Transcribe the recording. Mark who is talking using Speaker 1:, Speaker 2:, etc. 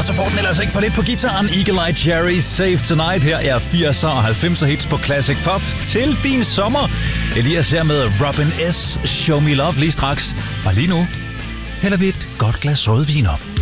Speaker 1: så får den ellers ikke for lidt på gitaren. Eagle Eye Cherry, Save Tonight. Her er 80'er og 90'er hits på Classic Pop til din sommer. Elias her med Robin S. Show Me Love lige straks. Og lige nu hælder vi et godt glas rødvin op.